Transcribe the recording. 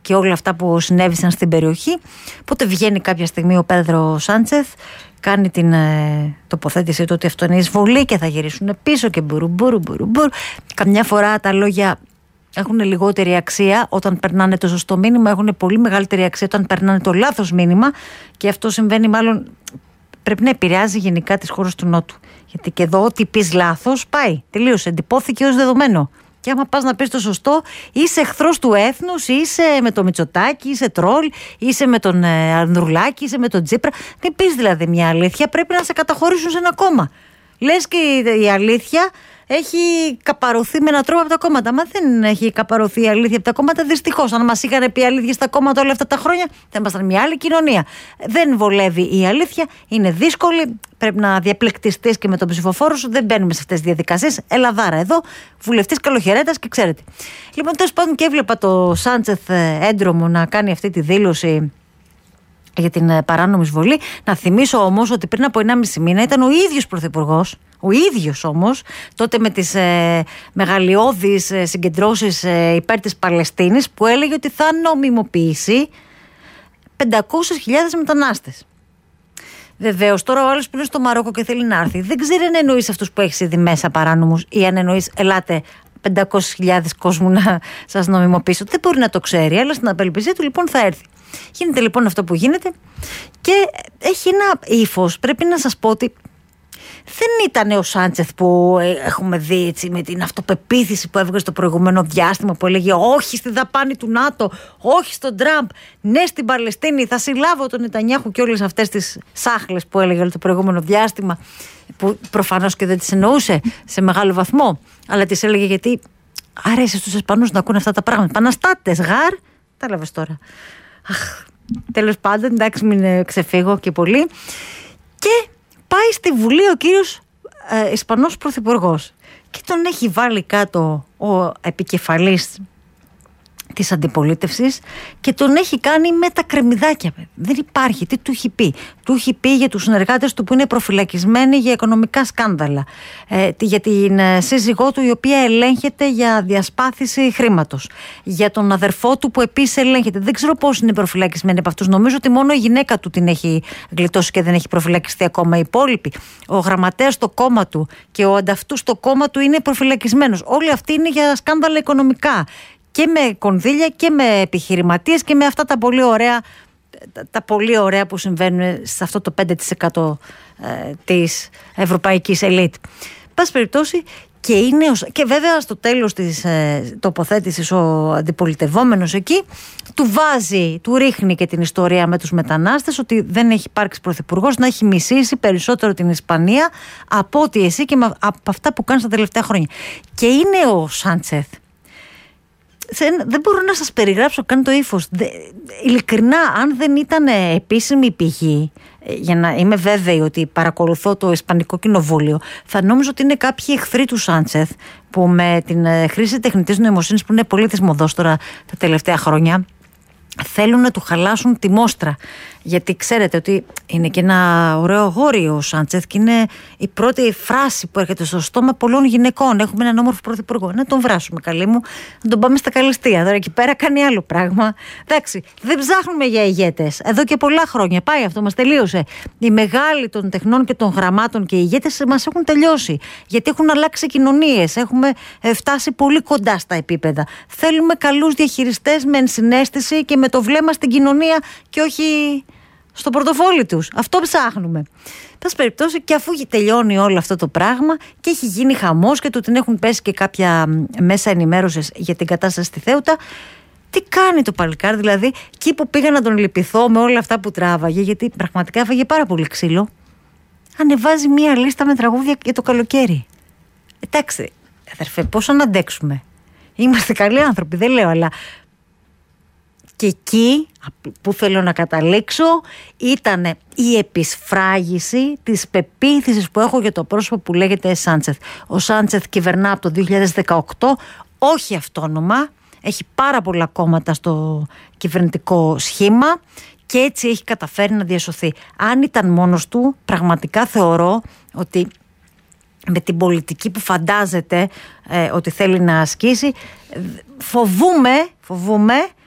και όλα αυτά που συνέβησαν στην περιοχή. Οπότε βγαίνει κάποια στιγμή ο Πέδρο Σάντσεθ, κάνει την τοποθέτηση του ότι αυτό είναι εισβολή και θα γυρίσουν πίσω και μπουρου. Καμιά φορά τα λόγια έχουν λιγότερη αξία όταν περνάνε το σωστό μήνυμα, έχουν πολύ μεγαλύτερη αξία όταν περνάνε το λάθος μήνυμα, και αυτό συμβαίνει μάλλον, πρέπει να επηρεάζει γενικά τις χώρες του Νότου. Γιατί και εδώ ό,τι πεις λάθος πάει, τελείωσε, εντυπώθηκε ως δεδομένο. Και άμα πας να πεις το σωστό, είσαι εχθρός του έθνους, είσαι με το Μητσοτάκη, είσαι τρόλ, είσαι με τον Ανδρουλάκη, είσαι με τον Τσίπρα. Δεν πεις δηλαδή μια αλήθεια, πρέπει να σε καταχωρήσουν σε ένα κόμμα. Λες και η αλήθεια έχει καπαρωθεί με έναν τρόπο από τα κόμματα. Μα δεν έχει καπαρωθεί η αλήθεια από τα κόμματα, δυστυχώς. Αν μας είχαν πει αλήθεια στα κόμματα όλα αυτά τα χρόνια, θα ήμασταν μια άλλη κοινωνία. Δεν βολεύει η αλήθεια, είναι δύσκολη. Πρέπει να διαπληκτιστείς και με τον ψηφοφόρο σου. Δεν μπαίνουμε σε αυτές τις διαδικασίες. Ελαδάρα εδώ, βουλευτής καλοχαιρέτας και ξέρετε. Λοιπόν, τέλος πάντων, και έβλεπα το Σάντσεθ έντρομο να κάνει αυτή τη δήλωση για την παράνομη εισβολή. Να θυμίσω όμως ότι πριν από 1,5 μήνα ήταν ο ίδιος πρωθυπουργός, ο ίδιος όμως, τότε με τις μεγαλειώδεις συγκεντρώσεις υπέρ της Παλαιστίνης, που έλεγε ότι θα νομιμοποιήσει 500.000 μετανάστες. Βεβαίως, τώρα ο άλλος που είναι στο Μαρόκο και θέλει να έρθει, δεν ξέρει αν εννοείς αυτούς που έχεις ήδη μέσα παράνομους ή αν εννοείς ελάτε 500.000 κόσμου να σας νομιμοποιήσω. Δεν μπορεί να το ξέρει, αλλά στην απελπισία του λοιπόν θα έρθει. Γίνεται λοιπόν αυτό που γίνεται και έχει ένα ύφος. Πρέπει να σας πω ότι δεν ήταν ο Σάντσεθ που έχουμε δει έτσι, με την αυτοπεποίθηση που έβγαζε στο προηγούμενο διάστημα, που έλεγε όχι στη δαπάνη του ΝΑΤΟ, όχι στον Τραμπ, ναι στην Παλαιστίνη, θα συλλάβω τον Νετανιάχου, και όλες αυτές τις σάχλες που έλεγε όλο το προηγούμενο διάστημα, που προφανώς και δεν τις εννοούσε σε μεγάλο βαθμό, αλλά τις έλεγε γιατί αρέσει στους Ισπανούς να ακούνε αυτά τα πράγματα. Παναστάτες, γάρ, τα έλαβες τώρα. Τέλος πάντων, εντάξει, μην ξεφύγω και πολύ. Και πάει στη Βουλή ο κύριος Ισπανός Πρωθυπουργός και τον έχει βάλει κάτω ο επικεφαλής της αντιπολίτευσης και τον έχει κάνει με τα κρεμμυδάκια. Δεν υπάρχει. Τι του έχει πει? Του έχει πει για τους συνεργάτες του που είναι προφυλακισμένοι για οικονομικά σκάνδαλα, για την σύζυγό του η οποία ελέγχεται για διασπάθηση χρήματος, για τον αδερφό του που επίσης ελέγχεται. Δεν ξέρω πώς είναι προφυλακισμένοι από αυτούς. Νομίζω ότι μόνο η γυναίκα του την έχει γλιτώσει και δεν έχει προφυλακιστεί ακόμα. Οι υπόλοιποι, ο γραμματέας στο κόμμα του και ο ανταυτού στο κόμμα του είναι προφυλακισμένος. Όλοι αυτοί είναι για σκάνδαλα οικονομικά. Και με κονδύλια και με επιχειρηματίες και με αυτά τα πολύ ωραία που συμβαίνουν σε αυτό το 5% της ευρωπαϊκής ελίτ. Πάση περιπτώσει, και βέβαια στο τέλος της τοποθέτησης ο αντιπολιτευόμενος εκεί του ρίχνει και την ιστορία με τους μετανάστες, ότι δεν έχει υπάρξει πρωθυπουργός να έχει μισήσει περισσότερο την Ισπανία από ότι εσύ και από αυτά που κάνεις τα τελευταία χρόνια. Και είναι ο Σάντσεθ. Δεν μπορώ να σας περιγράψω καν το ύφος. Ειλικρινά, αν δεν ήταν επίσημη πηγή, για να είμαι βέβαιη ότι παρακολουθώ το Ισπανικό Κοινοβούλιο, θα νόμιζα ότι είναι κάποιοι εχθροί του Σάντσεθ που με την χρήση τεχνητής νοημοσύνης, που είναι πολύ της μοδός τώρα τα τελευταία χρόνια, θέλουν να του χαλάσουν τη μόστρα. Γιατί ξέρετε ότι είναι και ένα ωραίο αγόρι ο Σάντσεθ και είναι η πρώτη φράση που έρχεται στο στόμα πολλών γυναικών. Έχουμε έναν όμορφο πρωθυπουργό. Να τον βράσουμε, καλή μου, να τον πάμε στα καλεστία. Τώρα εκεί πέρα κάνει άλλο πράγμα. Εντάξει, δεν ψάχνουμε για ηγέτες. Εδώ και πολλά χρόνια πάει αυτό, μας τελείωσε. Οι μεγάλοι των τεχνών και των γραμμάτων και οι ηγέτες μας έχουν τελειώσει. Γιατί έχουν αλλάξει κοινωνίες. Έχουμε φτάσει πολύ κοντά στα επίπεδα. Θέλουμε καλούς διαχειριστές με ενσυναίσθηση και με το βλέμμα στην κοινωνία και όχι στο πορτοφόλι τους. Αυτό ψάχνουμε. Πας περιπτώσει, και αφού τελειώνει όλο αυτό το πράγμα και έχει γίνει χαμός και του την έχουν πέσει και κάποια μέσα ενημέρωσης για την κατάσταση στη Θέουτα, τι κάνει το παλικάρι? Δηλαδή, εκεί που πήγα να τον λυπηθώ με όλα αυτά που τράβαγε, γιατί πραγματικά έφαγε πάρα πολύ ξύλο, ανεβάζει μία λίστα με τραγούδια για το καλοκαίρι. Εντάξει, αδερφέ, πώς να αντέξουμε? Είμαστε καλοί άνθρωποι, δεν λέω, αλλά και εκεί που θέλω να καταλήξω ήταν η επισφράγιση της πεποίθησης που έχω για το πρόσωπο που λέγεται Σάντσεθ. Ο Σάντσεθ κυβερνά από το 2018, όχι αυτόνομα, έχει πάρα πολλά κόμματα στο κυβερνητικό σχήμα και έτσι έχει καταφέρει να διασωθεί. Αν ήταν μόνος του, πραγματικά θεωρώ ότι με την πολιτική που φαντάζεται ότι θέλει να ασκήσει, φοβούμαι